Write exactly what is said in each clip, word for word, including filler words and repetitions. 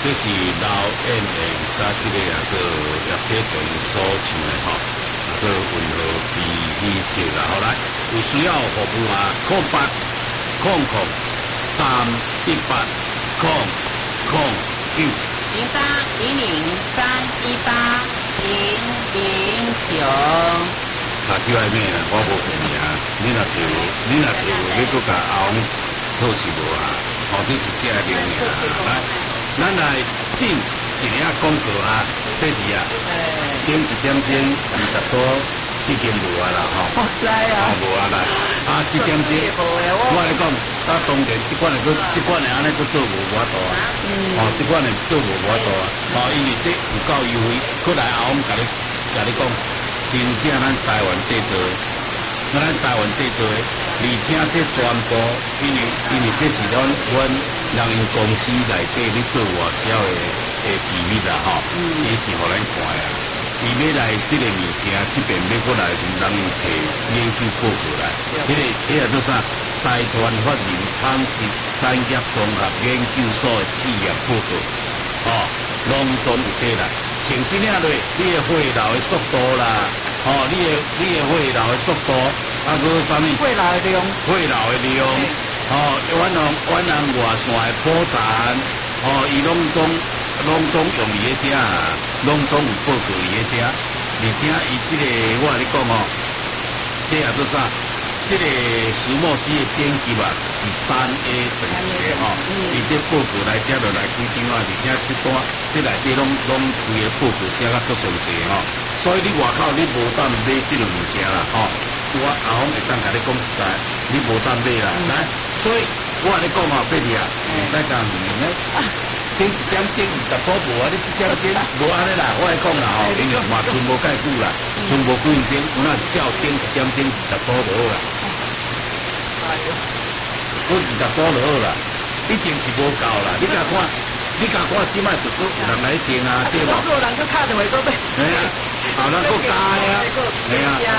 这是老演的，甲这个啊个叶铁纯所唱的吼，啊个温和比喜剧啦，好来，有需要服务啊，空八空空三一八空空九零八一零三一八零零九。 查手内面啊，我无骗你啊，你若着你若着你搁甲后套是无啊？哦，这是这个名啊，来。咱来进一领广告啊，第二啊，顶一点钟二十多已经无啊啦吼， 来啊， 无啊啦，啊一点钟，我来讲，啊当然这款的个这款的安尼都做无我多啊，哦这款的做无我多啊，哦因为这有够优惠，过来后我甲你甲你讲，真正咱台湾制作，咱台湾制作，而且这全部因为因为这是咱阮。人因公司内底咧做外销的诶机密啦吼，伊、嗯、是互咱看啊。伊要来即个物件，即边要过来人因摕研究报告来。迄、那个迄个做啥？财团法人纺织产业综合研究所的企业报告，哦，拢总有得来。像即领落，你的回流的速度啦，哦，你的你的回流的速度，啊，个啥物？ 回流的量， 回流的量。哦，远航远航外线的铺产，哦，伊拢总拢总用伊个遮啊，拢总有报告伊个遮，而且伊即个我甲你讲哦，这也做啥？即个石墨烯的等级啊是三 A 等级的吼，伊这报告来遮落来几张啊，而且这段这内底拢拢规个报告写甲足详细吼，所以你外口你无当买即种物件啦吼。我阿峰会当甲你讲实在，你无当买啦，来，所以我甲你讲哦，弟弟啊，唔使讲唔明咧，顶一点钟二十块无啊，你一点钟无安尼啦，我来讲啦吼，因为嘛存无介久啦，存无几分钟，有那照顶一点钟二十块无好啦，我二十块就好啦，已经是无够啦，你甲看，你甲看即摆就搁有人来订啊，对无？ 有人搁敲电话搁买， 哎呀，后人搁加呀，哎呀。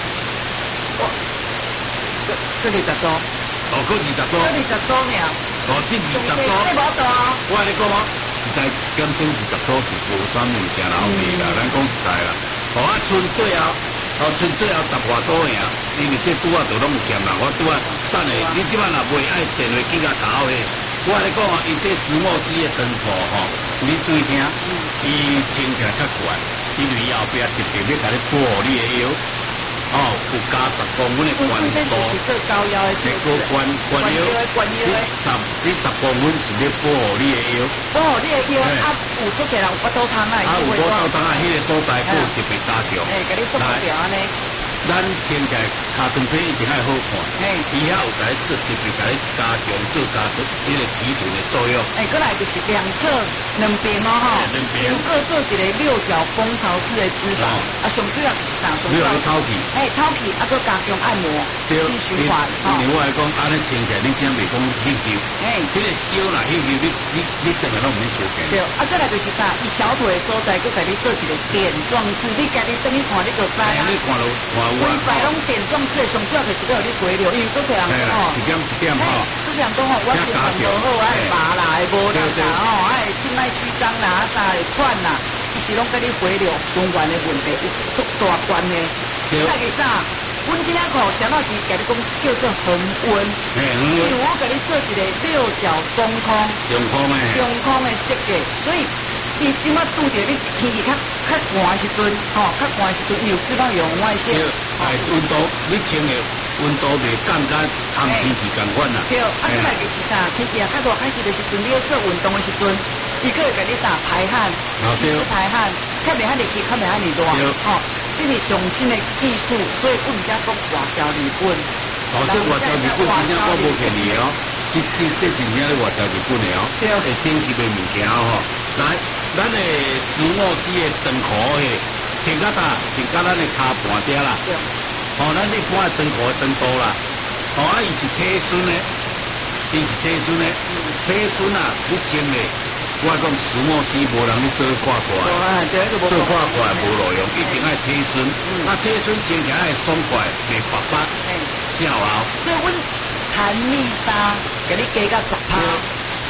这二十组， 哦，搁二十组， 这二十组尔， 哦，这二十组， 这无多啊。 我跟你讲哦，实在减少二十组是无啥物件老味啦，咱讲实在啦。哦，啊，剩最后，哦，剩最后十外组尔，因为这拄啊就拢有减啦，我拄啊等下，你即摆若袂爱电话机甲搞诶，我跟你讲哦，伊这石墨烯诶灯泡吼，你注意听，伊穿起来较悬，因为伊后壁特别要甲你保护你诶腰。哦，有加十公分的宽度， 这高腰的， 这个宽宽腰，你十你十公分是要保护你的腰， 保护你的腰，啊，有出个人有巴肚汤啊， 啊，有巴肚汤啊，迄个所在佫有特别加强， 哎，给你说掉安尼。 咱穿起来卡通片一定爱好看，伊遐有在做特别在加强做加速迄个提臀的作用。 哎，过来就是两侧两边哦吼， 两边各做一个六角蜂巢式的姿势，啊，上主要是啥？ 你有去透气， 哎，透气，啊，搁加强按摩，气循环。 因为我来讲，安尼穿起来，你真袂讲翕翕，哎，迄个烧啦翕翕，你你你等下拢唔免烧起。 对，啊，再来就是啥？伊小腿的所在，搁给你做一个点状式，你家己等你看，你就知啊。 你看咯，看。 规摆拢点状式，上主要就是要有你回流，因为做侪人讲吼， 一点一点吼， 做侪人讲吼，我血管无好，爱拔啦，爱无力啦，吼，爱心爱曲张啦，啊啥会喘啦，其实拢跟你回流循环的问题有足大关系。再个啥？阮今仔裤啥物是甲你讲叫做恒温，因为我甲你做一个六角中空， 中空的， 中空的设计，所以。伊即马拄着你天气较较寒时阵，吼，较寒时阵有知道用外线， 哎，温度你穿的温度袂降甲暗天气共款啦。 对，啊，再来就是啥，天气啊较热开始的时阵，你要做运动的时阵，伊个会甲你打排汗，及时排汗，较袂遐热气，较袂遐热热，吼，这是上新的技术，所以我们家讲外销日本。 哦，这外销日本真正我无骗你哦，这这这真正咧外销日本的哦，会顶级的物件吼。来，咱的石墨烯的长裤嘿，穿甲搭，穿甲咱的骹盘遮啦。哦，咱一般的长裤的长度啦。哦，啊，伊是体顺的，伊是体顺的，体顺啊，你穿的，我讲石墨烯无人咧做看过来，做看过来无路用，一定爱体顺。啊，体顺穿起来会爽快，袂白白，正好。 所以阮弹蜜纱，给你加到十趴。所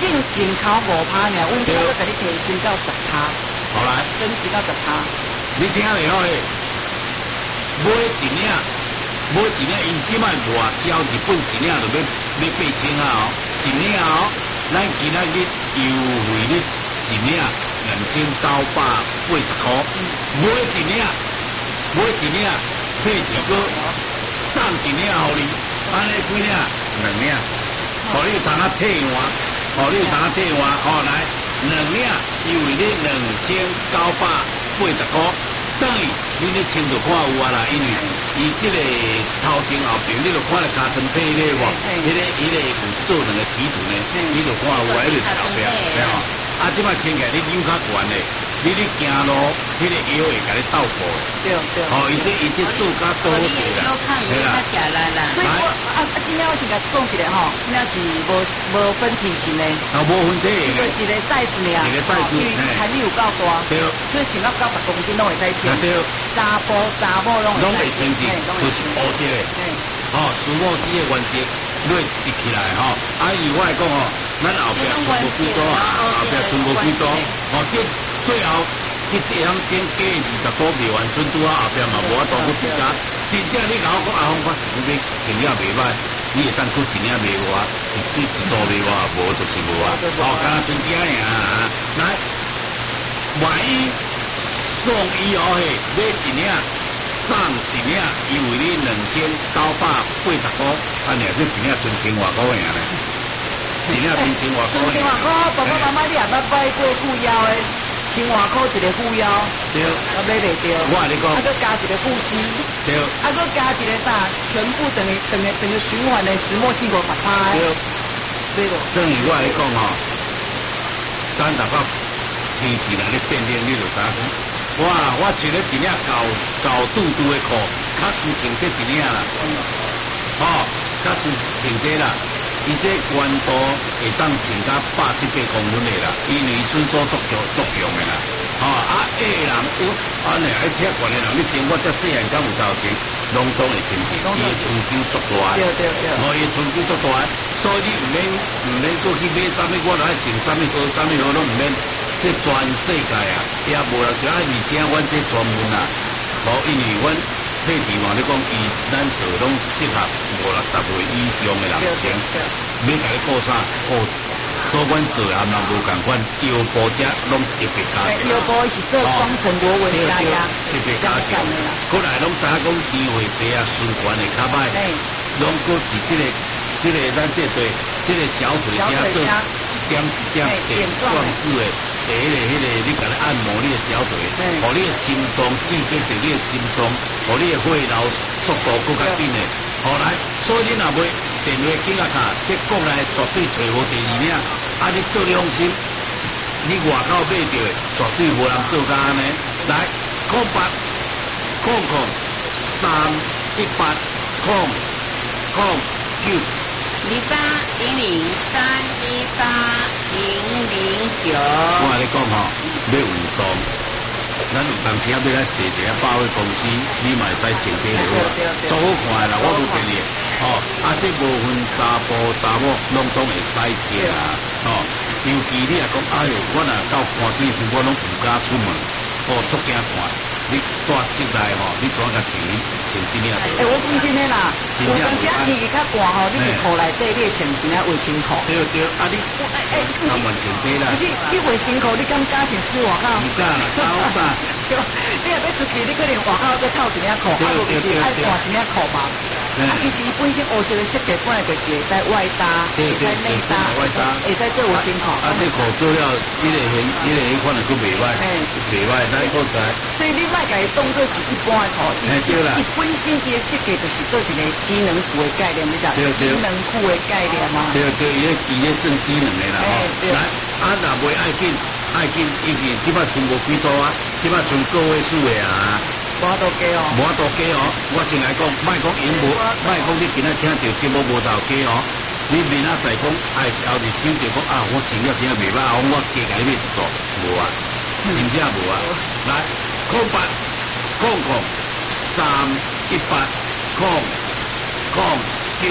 进进口五趴尔，阮今仔要甲你提升到十趴。 好来， 升级到十趴。 你听袂好诶？买一领，买一领，因即摆外销日本一领就要要八千啊哦，一领哦，咱今仔日优惠你一领两千九百八十块，买一领，买一领，配一个送一领互你，安尼几领？两领，互你有通啊退换，互你有通啊退换，哦来，两领优惠你两千九百八十块。等于你咧穿着看有啊啦，因为伊即个头前后边，你着看咧加层配咧无，迄个迄个有做两个梯度呢，你着看有啊，迄个后边，对吼。啊，即摆穿起来你扭较悬咧，你咧行路，迄个腰会甲你倒步对对。 哦，伊这伊这做较多势啦， 对啦。所以我啊啊，今天我先甲讲一个吼，今仔是无无分体型的， 啊无分体一个一个 size 尔， 一个 size， 因为还没有够大， 对， 所以穿到九十公斤拢会使穿。 对， 查甫查某拢拢会穿起，就是乌色的，哦，苏莫斯的原则，你直起来吼。啊，以我来讲吼，咱后壁全部几组啊，后壁全部几组，哦，这最后这点钟加二十组未完，剩拄啊后壁嘛无法度去比较。真正你甲我讲阿峰哥，你要穿了袂歹，你会当去一领卖我，你一组卖我，无就是无啊。哦，敢若剩这样啊，来，万一。送以后嘿，买一领送一领，因为你两千九百八十块，安尼这一领存千外块尔咧，一领存千外块。 千外块，爸爸妈妈你也捌买过护腰诶，千外块一个护腰， 对， 啊买袂着。 我跟你讲， 啊搁加一个护膝， 对， 啊搁加一个啥，全部等于等于整个循环的石墨烯五十趴。 对， 对个。 等于我跟你讲吼，咱大家天气来咧变冷，你就知影。哇！我穿了一领厚厚肚肚的裤，较输穿这一领啦。哦，较输穿这啦。伊这宽度会当穿到百七八公分的啦，因为伸缩作用作用的啦。哦，啊，矮人有安尼爱踢惯的人，你穿我这细汉敢有造型，拢总会穿起，伊的春秋足大。 对对对。 哦，伊的春秋足大，所以你唔免唔免过去买啥物，我来穿啥物好，啥物好拢唔免。这全世界啊，也无人就爱而且阮这专门啊，无因为阮配地嘛，你讲伊咱做拢适合五六十岁以上的人穿，要甲你过啥？哦，所以阮做也人无共款，腰部遮拢特别加强。 腰部是做双层螺纹加压， 特别加强。过来拢知影讲机会济啊，循环会较歹，拢搁伫这个这个咱这对这个小腿遮做一点一点点状式的。第一个，迄个你甲你按摩你的小腿，互你的心脏刺激着你的心脏，互你的血流速度更较紧的。好来，所以你若买电话机啊卡，这国内绝对找无第二领。啊，你做良心，你外口买着的绝对无人做甲安尼。来，空八空空三一八空空九。 零八零零三一八零零九。 我跟你讲吼，要运动，咱有当时啊要来坐一下百货公司，你嘛会使穿这个好，足好看啦，我都建议。哦，啊，这部分查甫查某拢总会使穿啊，哦，尤其你也讲，哎呦，我若到寒天时，我拢唔敢出门，哦，足惊寒。你带室内吼，你怎甲穿穿这领？ 诶，我讲真诶啦，有当时啊天气较寒吼，你伫裤内底你会穿一领卫生裤。 对对，啊你，诶，他们穿这啦。 可是你卫生裤，你敢敢穿出外口？ 唔敢啦，敢敢。 你若要出去，你可能外口再套一领裤，啊，无就是爱换一领裤嘛。啊，其实本身黑色的设计本来就是会使外搭，会使内搭，会使做卫生裤。 啊，这裤做了，迄个迄迄个迄款就佫袂歹，袂歹，咱佫知。 所以你莫甲伊当做是一般的裤，伊伊本身伊的设计就是做一个机能裤的概念，你知？机能裤的概念嘛。 对对，伊咧伊咧算机能的啦吼。来，啊，若袂爱紧，爱紧，因为即摆剩无几多啊，即摆剩个位数的啊。 无多加哦， 无多加哦。我先来讲，莫讲赢无，莫讲你今仔听到节目无头加哦。你明仔载讲，还是后日想着讲啊，我穿了真系袂歹，我加甲你买一组，无啊，真正无啊。来，空八空空三一八空空九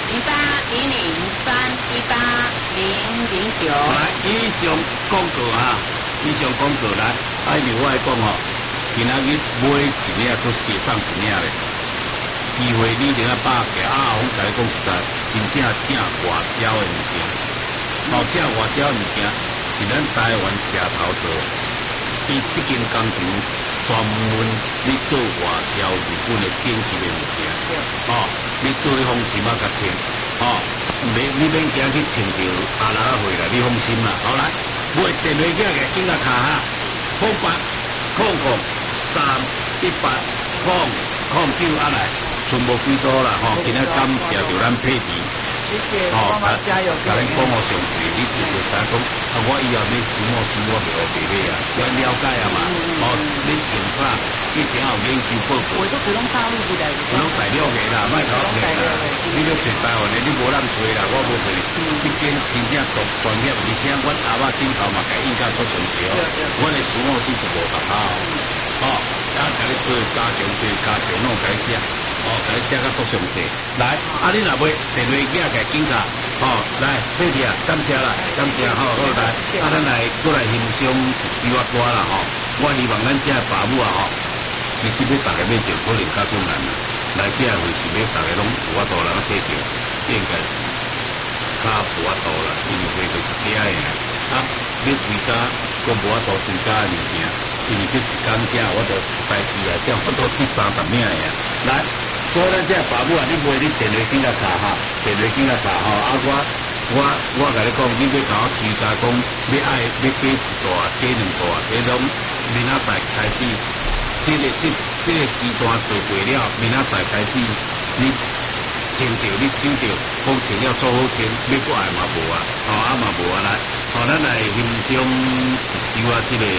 零八零零三一八零零九。 来，以上广告啊，以上广告来，啊，因为我来讲哦，今仔日买一领，都是加送一领咧。机会你定啊百个啊，我甲你讲实在，真正正外销的物件，哦，正外销的物件是咱台湾社头做，伊即间工厂专门你做外销日本的顶级的物件，哦，你做你放心啊，甲穿，哦，免你免惊去穿着阿拉回来，你放心啦，好来，买电话机嘅紧甲卡哈，空八空空三一八空空九啊来。全部几多啦吼！今仔感谢着咱佩奇， 谢谢，帮忙加油！ 甲恁讲我上次，你直接甲讲，啊，我以后要想我想我袂学袂买啊，要了解啊嘛。哦，你用啥？一定要有研究报告。 我都不用大陆的， 不用大陆的啦，卖头钱啦。你要找台湾的，你无人找啦，我无找。这间真正独专业，而且阮阿爸顶头嘛，甲应该做上少，阮的思路是无达好。哦，啊，甲你做加强，做加强，弄改写。哦，甲你写甲足详细。来，啊，你若买电话机啊，甲警察，哦，来，佩蒂啊，感谢啦，感谢，好好来，啊，咱来过来欣赏一首啊歌啦，吼，我希望咱这爸母啊，吼，其实要大家买着可能较困难啦，来这回是要大家拢有法度人买着，应该是较无法度啦，因为买着一家的啦，啊，要回家，佫无法度回家的物件，因为这一工价我着一台机啊，这样不多去三十名呀，来。所以咱这爸母啊，你买你电话机甲卡哈，电话机甲卡吼，啊我我我甲你讲，你要甲我推介讲，你爱你加一大加两大，这种明仔载开始，这个这这个时段做过了，明仔载开始，你穿着你收着，讲穿了做好穿，要过爱嘛无啊，哦啊嘛无啊来，哦咱来欣赏一首啊这个。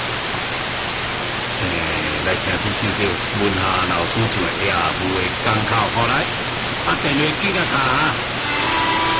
诶，来听这首叫文夏老师唱的《夜幕的港口》，好来，啊，电话机甲卡哈。